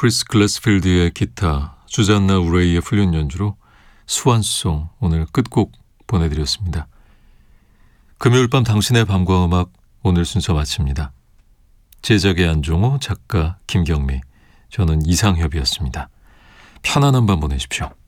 크리스 글래스필드의 기타, 주잔나 우레이의 플룻 연주로 스완송 오늘 끝곡 보내드렸습니다. 금요일 밤 당신의 밤과 음악 오늘 순서 마칩니다. 제작의 안종호, 작가 김경미, 저는 이상협이었습니다. 편안한 밤 보내십시오.